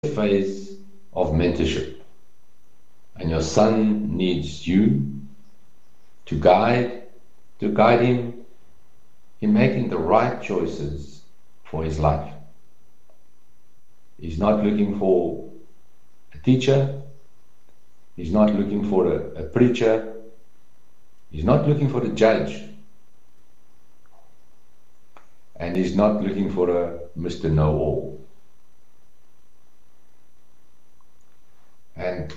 phase of mentorship, and your son needs you to guide him in making the right choices for his life. He's not looking for a teacher. He's not looking for a preacher. He's not looking for a judge. And he's not looking for a Mr. Know-all. And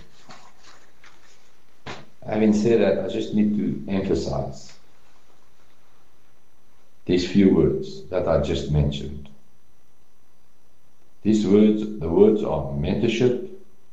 having said that, I just need to emphasize these few words that I just mentioned. These words, the words are mentorship,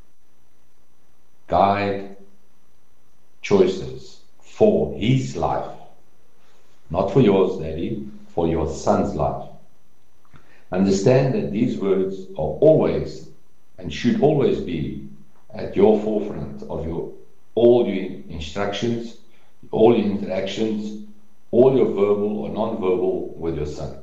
guide, choices for his life. Not for yours, Daddy, for your son's life. Understand that these words are always and should always be at your forefront of all your instructions, all your interactions, all your verbal or non-verbal with your son.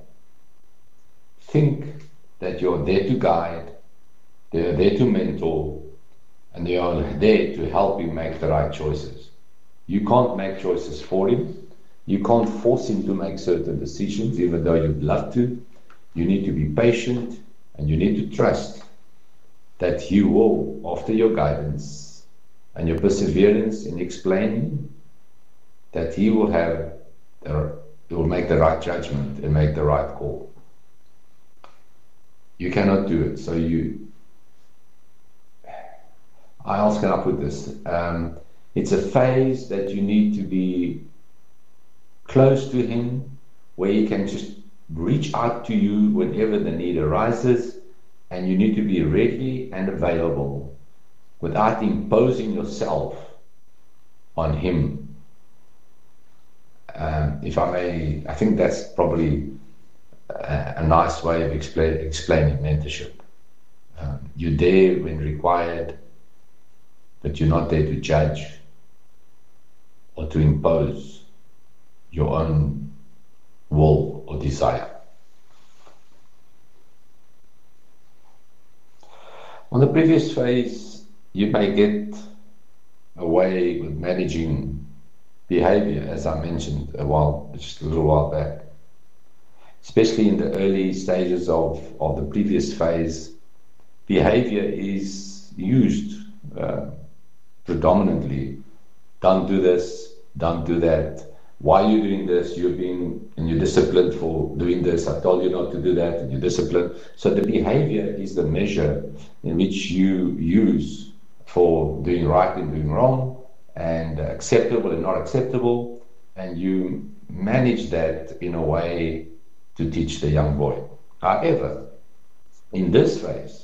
Think that you're there to guide, they're there to mentor, and they are there to help you make the right choices. You can't make choices for him. You can't force him to make certain decisions, even though you'd love to. You need to be patient, and you need to trust that he will, after your guidance and your perseverance in explaining, that he will make the right judgment and make the right call. You cannot do it. So how else can I put this? It's a phase that you need to be close to him, where he can just reach out to you whenever the need arises, and you need to be ready and available without imposing yourself on him. If I may, I think that's probably a nice way of explaining mentorship. You're there when required, but you're not there to judge or to impose your own will or desire. On the previous phase, you may get away with managing behavior, as I mentioned just a little while back. Especially in the early stages of the previous phase, behavior is used predominantly. Don't do this, don't do that. Why are you doing this? You're disciplined for doing this. I told you not to do that, and you're disciplined. So the behavior is the measure in which you use for doing right and doing wrong, and acceptable and not acceptable, and you manage that in a way to teach the young boy. However, in this phase,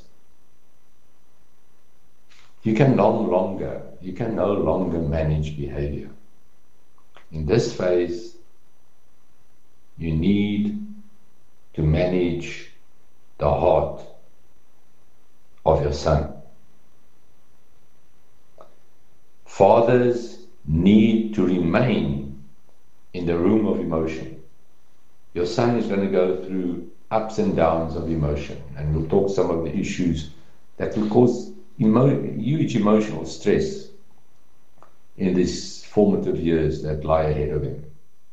you can no longer manage behavior. In this phase, you need to manage the heart of your son. Fathers need to remain in the room of emotion. Your son is going to go through ups and downs of emotion, and we'll talk some of the issues that will cause huge emotional stress in these formative years that lie ahead of him.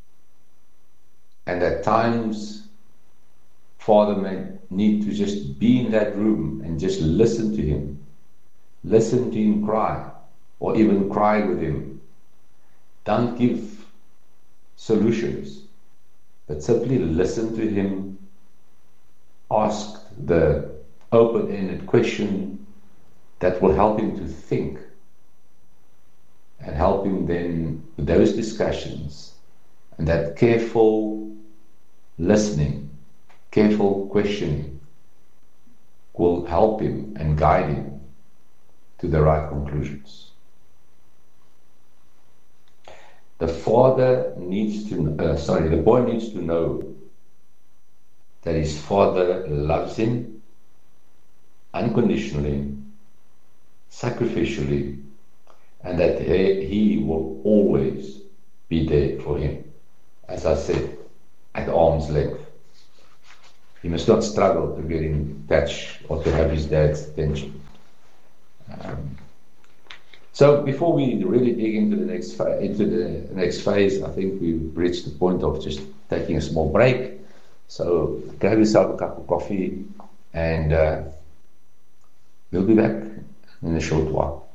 And at times, father may need to just be in that room and just listen to him cry, or even cry with him. Don't give solutions, but simply listen to him, ask the open-ended question that will help him to think, and help him then with those discussions, and that careful listening, careful questioning will help him and guide him to the right conclusions. The boy needs to know that his father loves him unconditionally, sacrificially, and that he will always be there for him. As I said, at arm's length. He must not struggle to get in touch or to have his dad's attention. So before we really dig into the next phase, I think we've reached the point of just taking a small break. So grab yourself a cup of coffee, and we'll be back in a short while.